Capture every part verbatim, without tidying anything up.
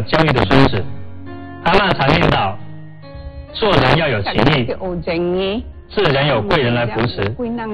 交易的宗旨。阿嬷常念道：做人要有情义，自然有贵人来扶持。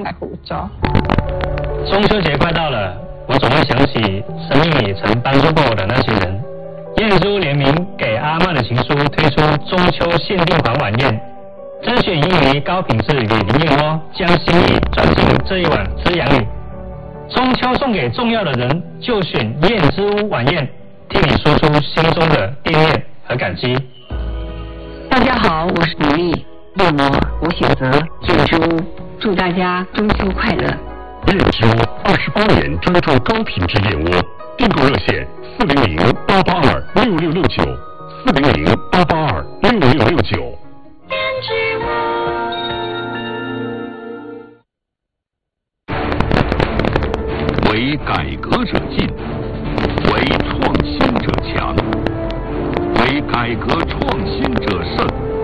中秋节快到了，我总会想起生命里曾帮助过我的那些人。燕珠联名给阿嬷的情书推出中秋限定款晚宴，甄选一鱼高品质雨林燕窝，将心意转进这一碗滋养里。中秋送给重要的人，就选燕之屋晚宴，替你说出心中的惦念和感激。 大家好，我是努力燕窝，我选择燕之屋，祝大家中秋快乐。 燕之屋二十八年专注高品质燕窝，订购热线四零零八八二六六六九，四零零八八二六六六九。 燕之屋。 为改革者进，为创新者强，为改革创新者胜。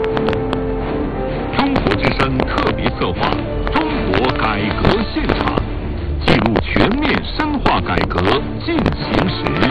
中国之声特别策划《中国改革现场》，记录全面深化改革进行时。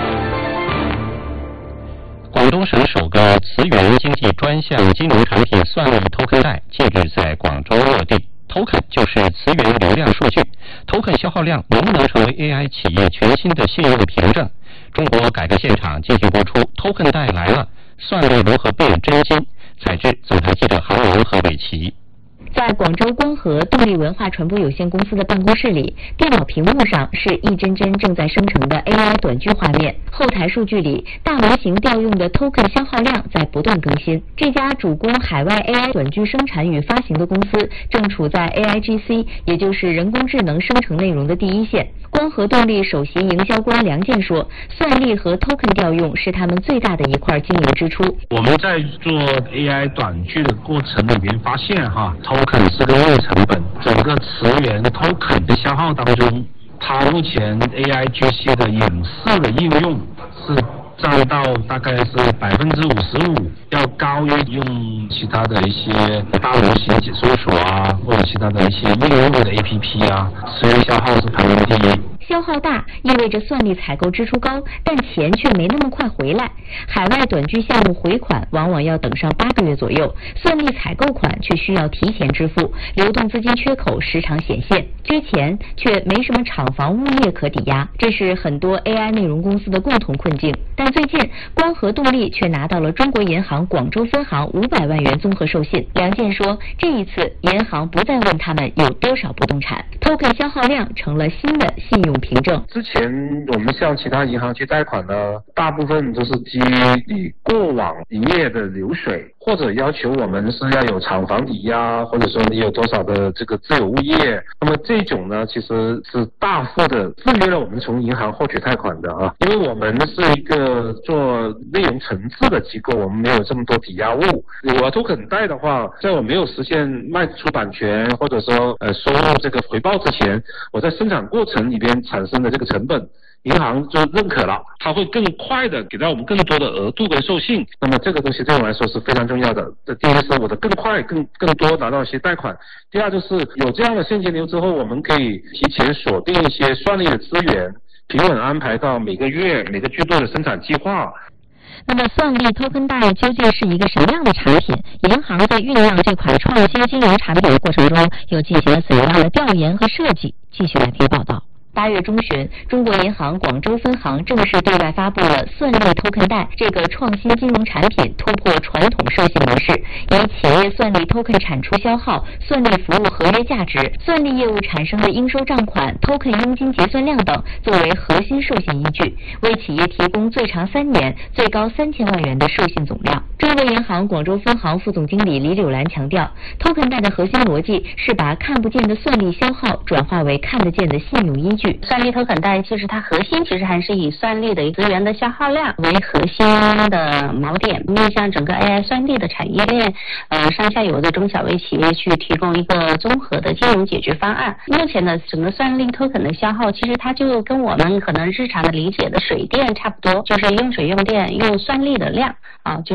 广东省首个磁源经济专项金融产品算力 Token 贷近日在广州落地。Token 就是磁源流量数据 ，Token 消耗量能不能成为 A I 企业全新的信用凭证？中国改革现场继续播出 Token 贷来了，算力如何变真金？采制总台记者韩文和伟奇。 在广州光合动力文化传播有限公司的办公室里，电脑屏幕上是一帧帧正在生成的 A I 短剧画面，后台数据里大模型调用的 token 消耗量在不断更新。这家主攻海外 A I 短剧生产与发行的公司正处在 A I G C， 也就是人工智能生成内容的第一线。光合动力首席营销官梁健说，算力和 token 调用是他们最大的一块经营支出。 我们在做 A I 短剧的过程里面发现哈 ，token 是个硬成本，整个词源 token 的消耗当中，它目前 A I G C 的影视的应用是占到大概是百分之五十五，要高于用其他的一些大模型解说所啊，或者其他的一些应用的 A P P 啊，所以消耗是排名第一。 消耗大意味着算力采购支出高，但钱却没那么快回来。海外短剧项目回款往往要等上八个月左右，算力采购款却需要提前支付，流动资金缺口时常显现，缺钱却没什么厂房物业可抵押，这是很多 A I 内容公司的共同困境。但最近光合动力却拿到了中国银行广州分行五百万元综合授信。梁健说，这一次银行不再问他们有多少不动产 ，token 消耗量成了新的信用凭证。 之前我们向其他银行去贷款呢，大部分都是基于你过往营业的流水，或者要求我们是要有厂房抵押，或者说你有多少的这个自有物业。那么这种呢，其实是大幅的制约了我们从银行获取贷款的啊，因为我们是一个做内容层次的机构，我们没有这么多抵押物。我要token贷的话，在我没有实现卖出版权或者说呃收入这个回报之前，我在生产过程里边产生的这个成本，银行就认可了，它会更快的给到我们更多的额度跟授信。那么这个东西对我来说是非常重要的。这第一是我的更快、更更多拿到一些贷款；第二就是有这样的现金流之后，我们可以提前锁定一些算力的资源，平稳安排到每个月、每个季度的生产计划。 那么算力 token 贷究竟是一个什么样的产品？银行在酝酿这款创新金融产品的过程中，又进行了怎样的调研和设计？继续来听报道。八月中旬，中国银行广州分行正式对外发布了算力 token 贷这个创新金融产品，突破传统授信模式，以企业算力 token 产出消耗、算力服务合约价值、算力业务产生的应收账款、token 佣金结算量等作为核心授信依据，为企业提供最长三年、最高三千万元的授信总量。中国银行广州分行副总经理李柳兰强调 ，token 贷的核心逻辑是把看不见的算力消耗转化为看得见的信用依据。 算力 token 贷其实它核心其实还是以算力的资源的消耗量为核心的锚点，面向整个 A I 算力的产业链，呃上下游的中小微企业去提供一个综合的金融解决方案。目前的整个算力 token 的消耗，其实它就跟我们可能日常的理解的水电差不多，就是用水用电用算力的量啊，就是参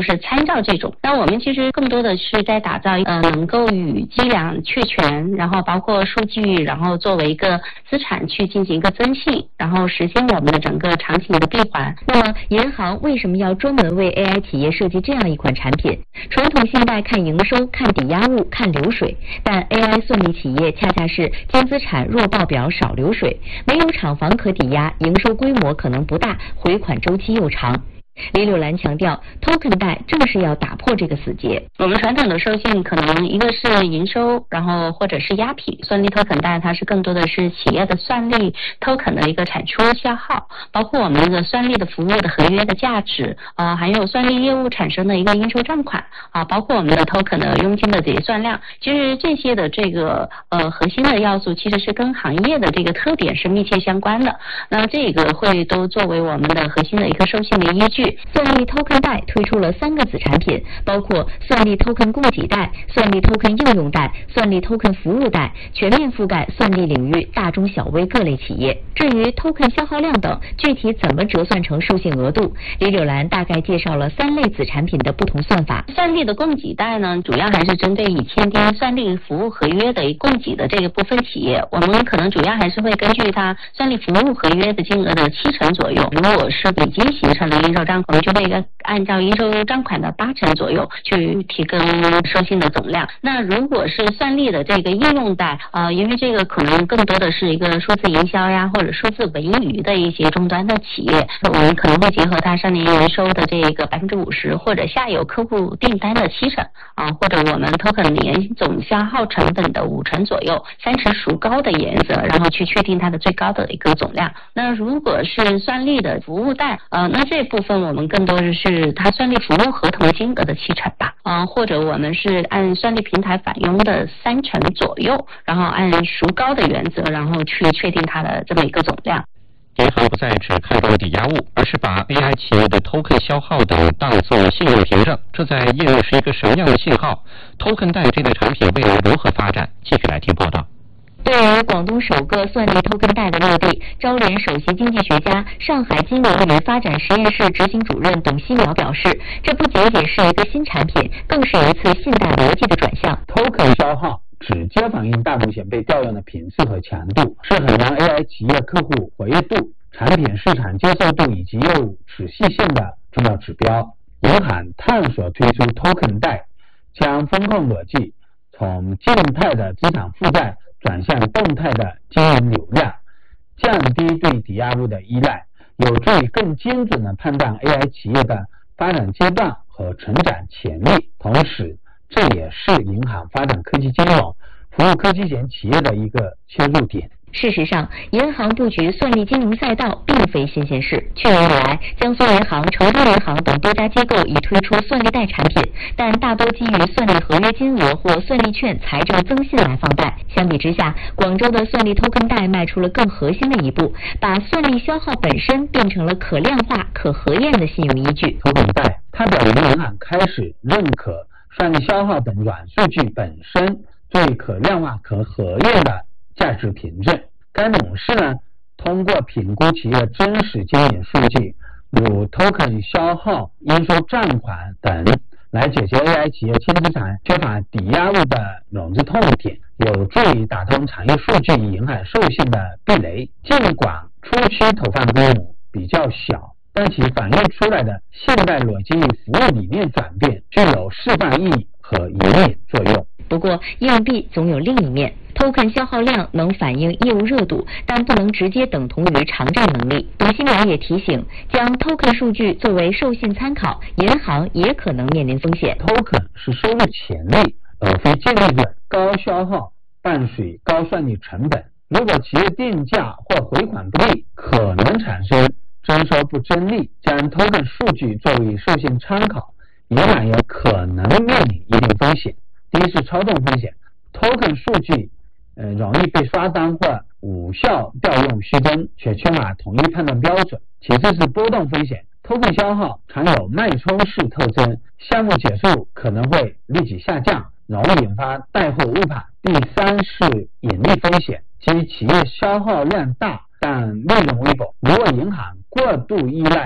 道这种。那我们其实更多的是在打造呃能够与计量确权，然后包括数据，然后作为一个资产去进行一个增信，然后实现我们的整个场景的闭环。 那么银行为什么要专门为 A I 企业设计这样一款产品？传统信贷看营收、看抵押物、看流水，但 A I 算力企业恰恰是净资产弱报表少流水，没有厂房可抵押，营收规模可能不大，回款周期又长。李柳兰强调 ，token 贷正是要打破这个死结。 我们传统的授信可能一个是营收，然后或者是押品，算力 token 贷它是更多的是企业的算力 token 的一个产出消耗，包括我们的算力的服务的合约的价值，呃，还有算力业务产生的一个应收账款啊，包括我们的 token 的佣金的结算量，其实这些的这个呃核心的要素其实是跟行业的这个特点是密切相关的。那这个会都作为我们的核心的一个授信的依据。 算力 token 贷推出了三个子产品，包括算力 token 供给贷、算力 token 应用贷、算力 token 服务贷，全面覆盖算力领域大中小微各类企业。至于 token 消耗量等，具体怎么折算成授信额度，李柳兰大概介绍了三类子产品的不同算法。 算力的供给贷呢，主要还是针对已签订算力服务合约的供给的这个部分企业，我们可能主要还是会根据它算力服务合约的金额的七成左右，如果是已经形成的应收账款，我们就会按照应收账款的八成左右去提供授信的总量。那如果是算力的这个应用贷，呃，因为这个可能更多的是一个数字营销呀，或者数字文娱的一些终端的企业，我们可能会结合它上年营收的这个百分之五十，或者下游客户订单的七成啊，或者我们 token 年总消耗成本的五成左右，三成孰高的原则，然后去确定它的最高的一个总量。那如果是算力的服务贷，呃，那这部分我们更多的是它算力服务合同金额的七成吧，啊、呃，或者我们是按算力平台返佣的三成左右，然后按孰高的原则，然后去确定它的这么一个总量。 银行不再只看重抵押物，而是把 A I 企业的 token 消耗等当作信用凭证，这在业内是一个什么样的信号 ？token 贷这类产品未来如何发展？继续来听报道。 对于广东首个算力 token 贷的落地，招联首席经济学家、上海金融与发展实验室执行主任董希苗表示，这不仅仅是一个新产品，更是一次信贷逻辑的转向。 token 消耗直接反映大风险被调用的频次和强度，是衡量 A I 企业客户活跃度、产品市场接受度以及业务持续性的重要指标。银行探索推出 token 贷，将风控逻辑从静态的资产负债转向动态的经营流量，降低对抵押物的依赖，有助于更精准地判断 A I 企业的发展阶段和成长潜力。同时，这也是银行发展科技金融、服务科技型企业的一个切入点。 事实上，银行布局算力金融赛道并非新鲜事。去年以来，江苏银行、稠州银行等多家机构已推出算力贷产品，但大都基于算力合约金额或算力券财政增信来放贷。相比之下，广州的算力 token 贷迈出了更核心的一步，把算力消耗本身变成了可量化、可核验的信用依据。 token 贷，它表明银行开始认可算力消耗等软数据本身作为可量化、可核验的价值凭证。该模式呢，通过评估企业真实经营数据，如 token 消耗、应收账款等，来解决 A I 企业轻资产缺乏抵押物的融资痛点，有助于打通产业数据与银行授信的壁垒。尽管初期投放规模比较小，但其反映出来的现代逻辑与服务理念转变具有示范意义和引领作用。 不过硬币总有另一面， token 消耗量能反映业务热度，但不能直接等同于偿债能力。董希苗也提醒，将 token 数据作为授信参考，银行也可能面临风险。 token 是收入潜力，而非建立在高消耗伴随高算力成本。如果企业定价或回款不利，可能产生征收不争利。将 token 数据作为授信参考，银行也可能面临一定风险。第一是操纵风险， token 数据呃容易被刷单或无效调用虚增，却缺乏统一判断标准。其次是波动风险， token 消耗常有脉冲式特征，项目结束可能会立即下降，容易引发贷后误判。第三是盈利风险，即企业消耗量大但利润微薄。如果银行过度依赖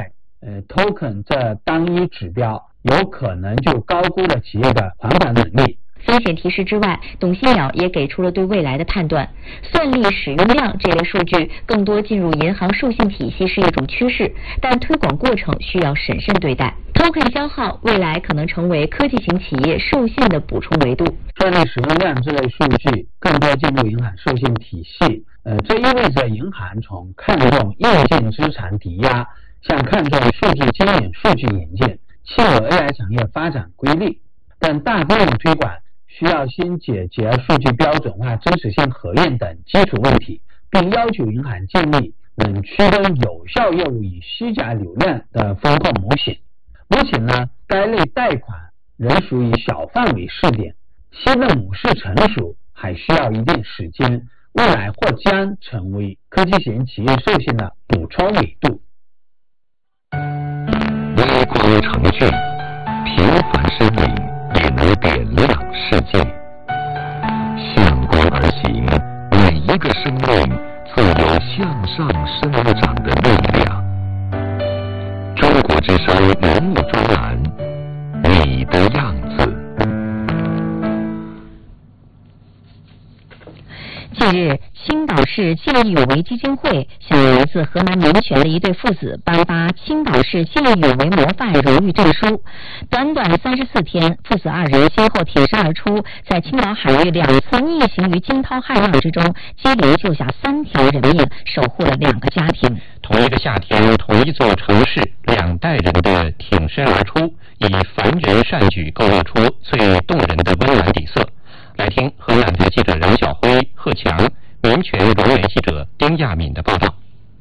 呃 token 这单一指标，有可能就高估了企业的还款能力。 风险提示之外，董信鸟也给出了对未来的判断。算力使用量这类数据更多进入银行授信体系是一种趋势，但推广过程需要审慎对待。token 消耗未来可能成为科技型企业授信的补充维度。 算力使用量这类数据更多进入银行授信体系，呃，这意味着银行从看重硬件资产抵押，向看重数据经验、数据引荐，切合 A I 产业发展规律。但大规模推广需要先解决数据标准化、真实性核验等基础问题，并要求银行建立能区分有效业务与虚假流量的风控模型。目前呢，该类贷款仍属于小范围试点，新的模式成熟还需要一定时间，未来或将成为科技型企业授信的补充维度。 微光成俊，平凡生命也能点亮世界。向光而行，每一个生命自有向上生长的力量。中国之声人物专栏，你的样子。 近日，青岛市见义勇为基金会向来自河南民权的一对父子颁发青岛市见义勇为模范荣誉证书。短短三十四天，父子二人先后挺身而出，在青岛海域两次逆行于惊涛骇浪之中，接连救下三条人命，守护了两个家庭。 同一个夏天，同一座城市，两代人的挺身而出，以凡人善举勾勒出最动人的温暖底色。来听河南台记者任晓辉、贺强、民权龙源记者丁亚敏的报道。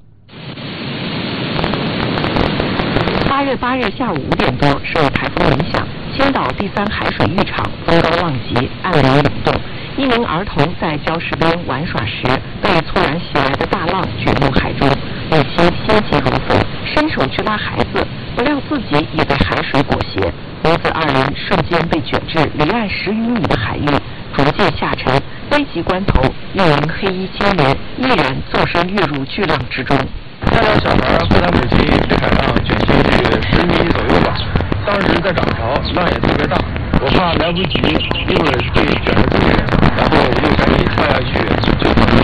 八月八日下午五点多，受台风影响，青岛第三海水浴场风高浪急，暗流涌动。一名儿童在礁石边玩耍时，被突然袭来的大浪卷入海中，母亲心急如焚，伸手去拉孩子，不料自己也被海水裹挟，母子二人瞬间被卷至离岸十余米的海域，逐渐下沉。危急关头，一名黑衣青年毅然纵身跃入巨浪之中。 带着小孩和他母亲被海浪卷进去十米左右吧。当时在涨潮，浪也特别大，我怕来不及，一会儿会卷得更远，然后又赶紧跳下去救他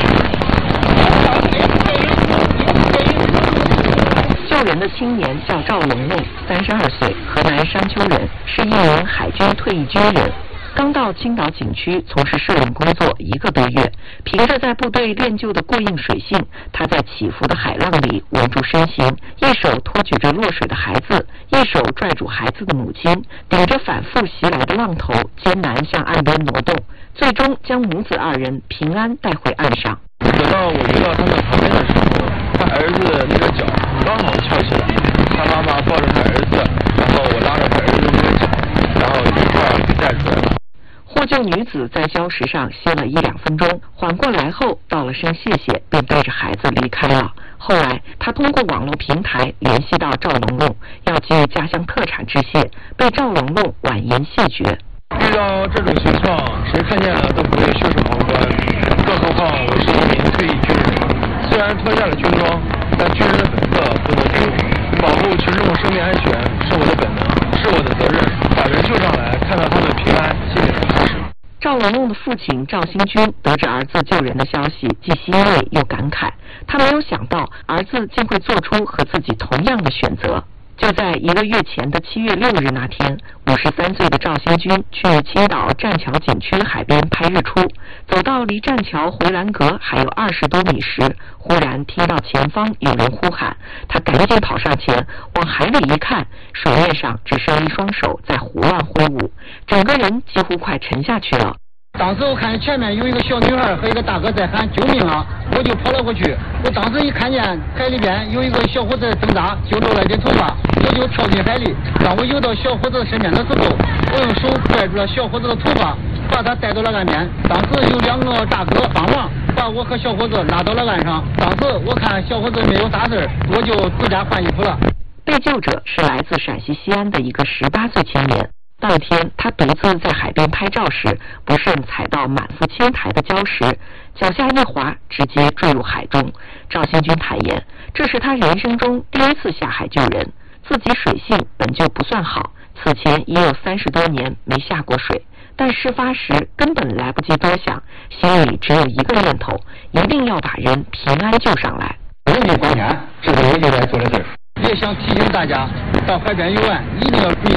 们。救人的青年叫赵龙龙，三十二岁，河南商丘人，是一名海军退役军人。刚到青岛景区从事摄影工作一个多月，凭着在部队练就的过硬水性，他在起伏的海浪里稳住身形，一手托举着落水的孩子，一手拽住孩子的母亲，顶着反复袭来的浪头，艰难向岸边挪动，最终将母子二人平安带回岸上。 等到我游到他们旁边的时候，他儿子那个脚刚好翘起来，他妈妈抱着他儿子，然后我拉着他儿子那个脚，然后一块儿给带出来了。 获救女子在礁石上歇了一两分钟，缓过来后道了声谢谢，便带着孩子离开了。后来，她通过网络平台联系到赵龙龙，要寄家乡特产致谢，被赵龙龙婉言谢绝。 遇到这种情况，谁看见了都不会袖手旁观，更何况我是一名退役军人，虽然脱下了军装，但军人的本色不能丢。保护群众生命安全是我的本能，是我的责任。把人救上来，看到他们平安，心里很踏实。 赵龙龙的父亲赵新军得知儿子救人的消息，既欣慰又感慨。他没有想到儿子竟会做出和自己同样的选择。就在一个月前的七月六日那天，五十三岁的赵新军去青岛栈桥景区海边拍日出，走到离栈桥回栏阁还有二十多米时，忽然听到前方有人呼喊，他赶紧跑上前，往海里一看，水面上只剩一双手在胡乱挥舞，整个人几乎快沉下去了。 当时我看见前面有一个小女孩和一个大哥在喊救命啊，我就跑了过去。我当时一看见海里边有一个小伙子挣扎，就露了点头发，我就跳进海里。当我游到小伙子身边的时候，我用手拽住了小伙子的头发，把他带到了岸边。当时有两个大哥帮忙把我和小伙子拉到了岸上。当时我看小伙子没有啥事，我就回家换衣服了。 被救者是来自陕西西安的一个十八岁青年。当天，他独自在海边拍照时，不慎踩到满腹青苔的礁石，脚下一滑，直接坠入海中。赵新军坦言，这是他人生中第一次下海救人。 自己水性本就不算好，此前已有三十多年没下过水，但事发时根本来不及多想，心里只有一个念头，一定要把人平安救上来。 人民保险这是我应该做的事儿。也想提醒大家，到海边游玩一定要注意